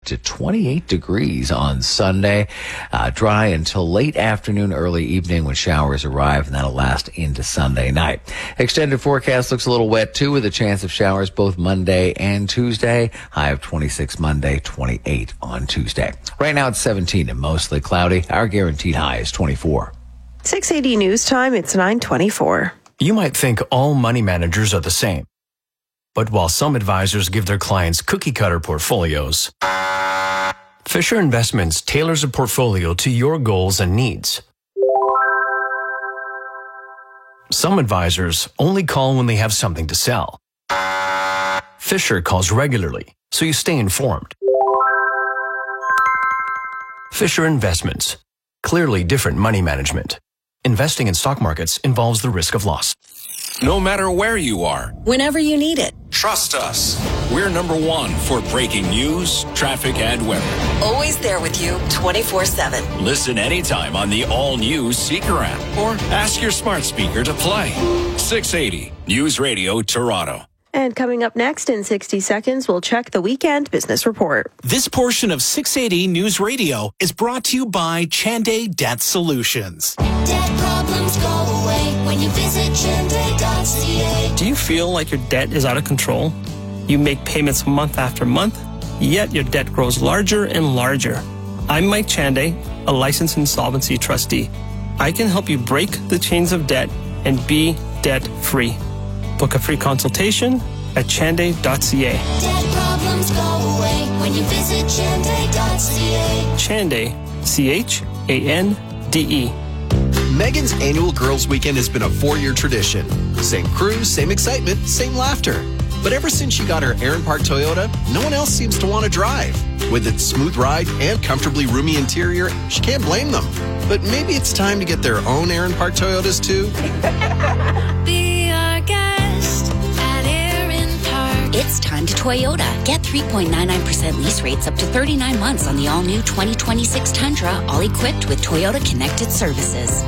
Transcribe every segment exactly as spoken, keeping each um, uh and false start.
to twenty-eight degrees on Sunday. Uh, dry until late afternoon, early evening when showers arrive, and that'll last into Sunday night. Extended forecast looks a little wet, too, with a chance of showers both Monday and Tuesday. High of twenty-six Monday, twenty-eight on Tuesday. Right now it's seventeen and mostly cloudy. Our guaranteed high is twenty-four. six eighty News Time, it's nine twenty-four. You might think all money managers are the same. But while some advisors give their clients cookie-cutter portfolios, Fisher Investments tailors a portfolio to your goals and needs. Some advisors only call when they have something to sell. Fisher calls regularly, so you stay informed. Fisher Investments. Clearly different money management. Investing in stock markets involves the risk of loss. No matter where you are, whenever you need it, trust us. We're number one for breaking news, traffic, and weather. Always there with you twenty-four seven. Listen anytime on the all-new Seeker app or ask your smart speaker to play. six eighty News Radio Toronto. And coming up next in sixty seconds, we'll check the weekend business report. This portion of six eighty News Radio is brought to you by Chanday Debt Solutions. Debt problems go away when you visit chanday dot c a. Do you feel like your debt is out of control? You make payments month after month, yet your debt grows larger and larger. I'm Mike Chanday, a licensed insolvency trustee. I can help you break the chains of debt and be debt-free. Book a free consultation at chanday dot c a. Debt problems go away when you visit chanday dot c a. Chanday, C H A N D E. Megan's annual Girls Weekend has been a four-year tradition. Same crew, same excitement, same laughter. But ever since she got her Aaron Park Toyota, no one else seems to want to drive. With its smooth ride and comfortably roomy interior, she can't blame them. But maybe it's time to get their own Aaron Park Toyotas too. Be our guest at Aaron Park. It's time to Toyota. Get three point nine nine percent lease rates up to thirty-nine months on the all-new twenty twenty-six Tundra, all equipped with Toyota Connected Services.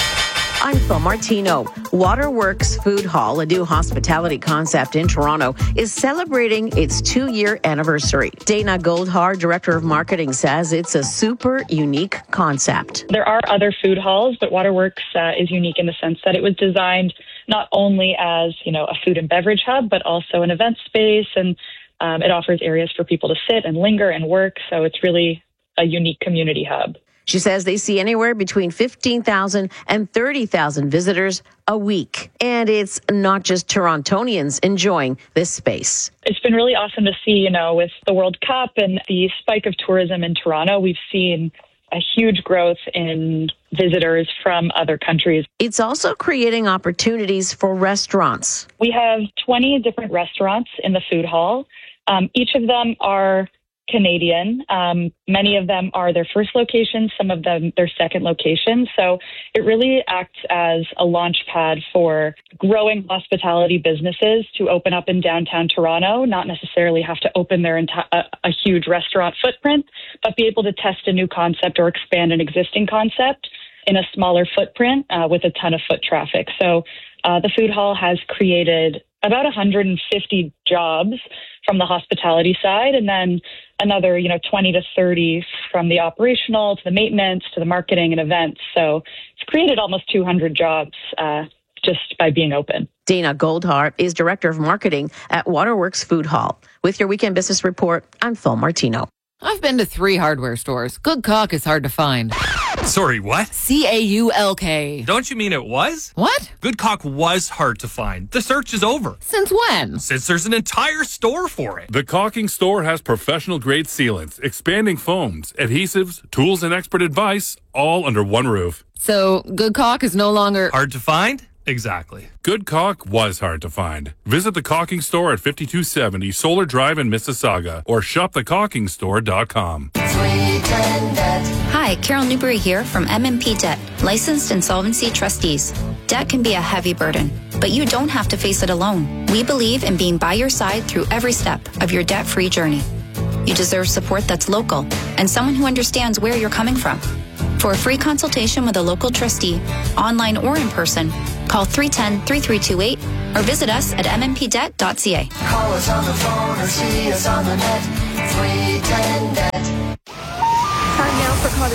I'm Phil Martino. Waterworks Food Hall, a new hospitality concept in Toronto, is celebrating its two-year anniversary. Dana Goldhar, Director of Marketing, says it's a super unique concept. There are other food halls, but Waterworks uh, is unique in the sense that it was designed not only as, you know, a food and beverage hub, but also an event space, and um, it offers areas for people to sit and linger and work. So it's really a unique community hub. She says they see anywhere between fifteen thousand and thirty thousand visitors a week. And it's not just Torontonians enjoying this space. It's been really awesome to see, you know, with the World Cup and the spike of tourism in Toronto, we've seen a huge growth in visitors from other countries. It's also creating opportunities for restaurants. We have twenty different restaurants in the food hall. Um, each of them are Canadian. Um, many of them are their first locations, some of them their second location. So it really acts as a launch pad for growing hospitality businesses to open up in downtown Toronto, not necessarily have to open their enti- a, a huge restaurant footprint, but be able to test a new concept or expand an existing concept in a smaller footprint uh, with a ton of foot traffic. So uh, the food hall has created about one hundred fifty jobs from the hospitality side, and then another, you know, twenty to thirty from the operational to the maintenance to the marketing and events. So it's created almost two hundred jobs uh, just by being open. Dana Goldhar is Director of Marketing at Waterworks Food Hall. With your Weekend Business Report, I'm Phil Martino. I've been to three hardware stores. Good caulk is hard to find. Sorry, what? C A U L K. Don't you mean it was? What? Good caulk was hard to find. The search is over. Since when? Since there's an entire store for it. The Caulking Store has professional-grade sealants, expanding foams, adhesives, tools, and expert advice, all under one roof. So, good caulk is no longer... hard to find? Exactly. Good caulk was hard to find. Visit the Caulking Store at fifty-two seventy Solar Drive in Mississauga or shop the caulking store dot com. Hi, Carol Newberry here from M M P Debt, licensed insolvency trustees. Debt can be a heavy burden, but you don't have to face it alone. We believe in being by your side through every step of your debt-free journey. You deserve support that's local and someone who understands where you're coming from. For a free consultation with a local trustee, online or in person, call three one zero, three three two eight or visit us at m m p debt dot c a. Call us on the phone or see us on the net. three one zero debt.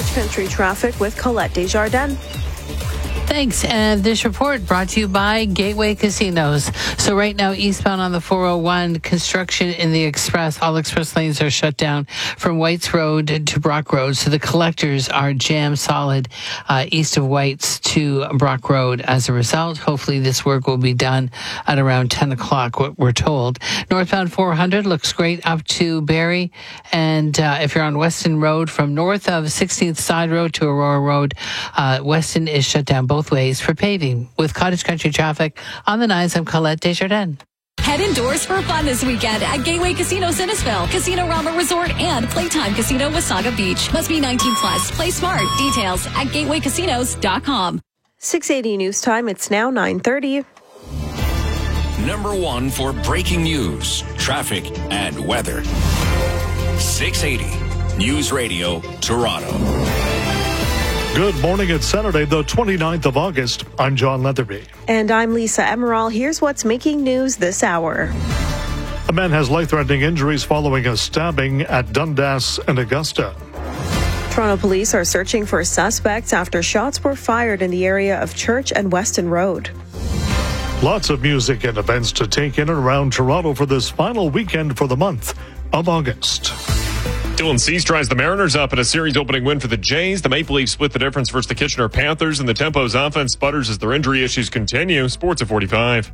Cottage Country traffic with Colette Desjardins. Thanks. And this report brought to you by Gateway Casinos. So right now, eastbound on the four oh one, construction in the express, all express lanes are shut down from Whites Road to Brock Road. So the collectors are jammed solid uh, east of Whites to Brock Road. As a result, hopefully this work will be done at around ten o'clock, what we're told. Northbound four hundred looks great up to Barrie. And uh, if you're on Weston Road, from north of sixteenth Side Road to Aurora Road, uh, Weston is shut down both ways for paving. With Cottage Country traffic on the nines, I'm Colette Desjardins. Head indoors for fun this weekend at Gateway Casino Innisfil, Casino Rama Resort, and Playtime Casino Wasaga Beach. Must be nineteen plus. Play smart. Details at gateway casinos dot com. six eighty News Time. It's now nine thirty. Number one for breaking news, traffic, and weather. six eighty News Radio, Toronto. Good morning. It's Saturday, the twenty-ninth of August. I'm John Leatherby. And I'm Lisa Emerald. Here's what's making news this hour. A man has life-threatening injuries following a stabbing at Dundas and Augusta. Toronto police are searching for suspects after shots were fired in the area of Church and Weston Road. Lots of music and events to take in and around Toronto for this final weekend for the month of August. Dylan Cease tries the Mariners up in a series opening win for the Jays. The Maple Leafs split the difference versus the Kitchener Panthers, and the Tempo's offense sputters as their injury issues continue. Sports at forty-five.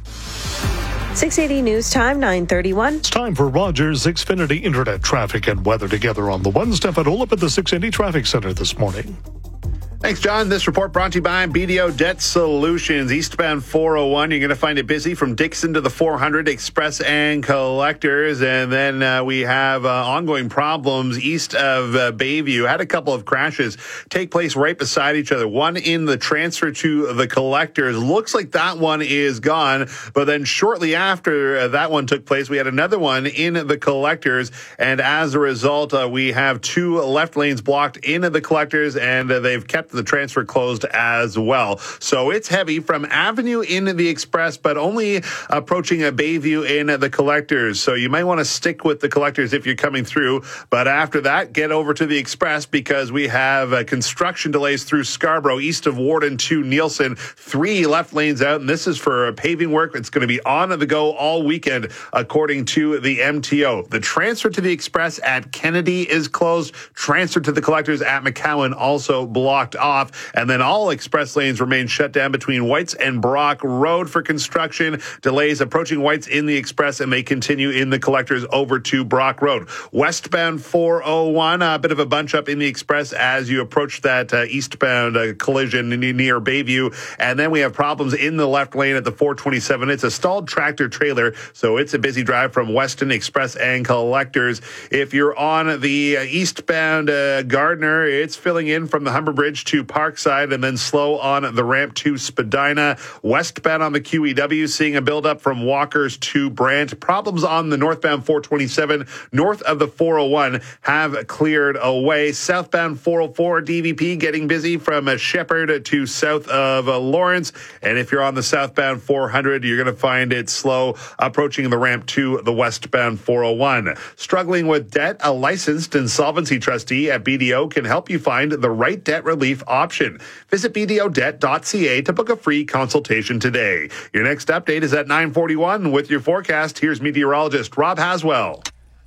six eighty News Time, nine thirty-one. It's time for Rogers Xfinity Internet traffic and weather together on the one. Stefan Olip at the six eighty Traffic Center this morning. Thanks, John. This report brought to you by B D O Debt Solutions. Eastbound four oh one, you're going to find it busy from Dixon to the four hundred Express and Collectors. And then uh, we have uh, ongoing problems east of uh, Bayview. Had a couple of crashes take place right beside each other. One in the transfer to the Collectors. Looks like that one is gone. But then shortly after uh, that one took place, we had another one in the Collectors. And as a result, uh, we have two left lanes blocked in the Collectors, and uh, they've kept the transfer closed as well. So it's heavy from Avenue in the Express, but only approaching a Bayview in the Collectors. So you might want to stick with the Collectors if you're coming through. But after that, get over to the Express because we have uh, construction delays through Scarborough, east of Warden to Nielsen. Three left lanes out, and this is for paving work. It's going to be on the go all weekend, according to the M T O. The transfer to the Express at Kennedy is closed. Transfer to the Collectors at McCowan also blocked off, and then all express lanes remain shut down between Whites and Brock Road for construction. Delays approaching Whites in the Express, and they continue in the Collectors over to Brock Road. Westbound four oh one, a bit of a bunch up in the Express as you approach that uh, eastbound uh, collision near Bayview, and then we have problems in the left lane at the four twenty-seven. It's a stalled tractor trailer, so it's a busy drive from Weston Express and Collectors. If you're on the uh, eastbound uh, Gardner, it's filling in from the Humber Bridge to Parkside, and then slow on the ramp to Spadina. Westbound on the Q E W, seeing a buildup from Walkers to Brant. Problems on the northbound four twenty-seven, north of the four oh one, have cleared away. Southbound four oh four, D V P getting busy from uh, Shepherd to south of uh, Lawrence. And if you're on the southbound four hundred, you're going to find it slow approaching the ramp to the westbound four oh one. Struggling with debt? A licensed insolvency trustee at B D O can help you find the right debt relief option. Visit b d o debt dot c a to book a free consultation today. Your next update is at nine forty-one. With your forecast, here's meteorologist Rob Haswell.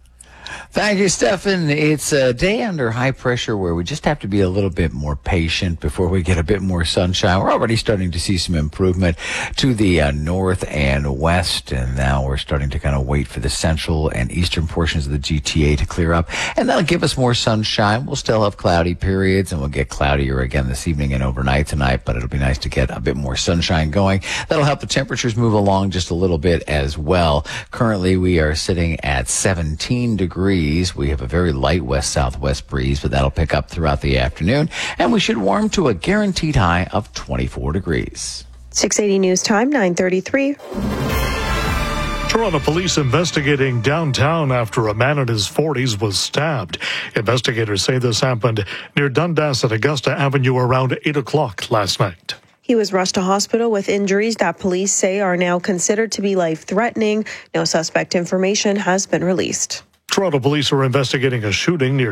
Thank you, Stefan. It's a day under high pressure where we just have to be a little bit more patient before we get a bit more sunshine. We're already starting to see some improvement to the uh, north and west, and now we're starting to kind of wait for the central and eastern portions of the G T A to clear up, and that'll give us more sunshine. We'll still have cloudy periods, and we'll get cloudier again this evening and overnight tonight, but it'll be nice to get a bit more sunshine going. That'll help the temperatures move along just a little bit as well. Currently, we are sitting at seventeen degrees. We have a very light west-southwest breeze, but that'll pick up throughout the afternoon, and we should warm to a guaranteed high of twenty-four degrees. six eighty News Time, nine thirty-three. Toronto police investigating downtown after a man in his forties was stabbed. Investigators say this happened near Dundas and Augusta Avenue around eight o'clock last night. He was rushed to hospital with injuries that police say are now considered to be life-threatening. No suspect information has been released. Toronto police are investigating a shooting near